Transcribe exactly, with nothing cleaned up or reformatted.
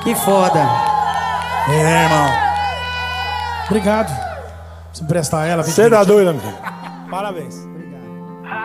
Que foda. É, irmão. Obrigado. Se emprestar ela. Você dá doido, amigo. Parabéns.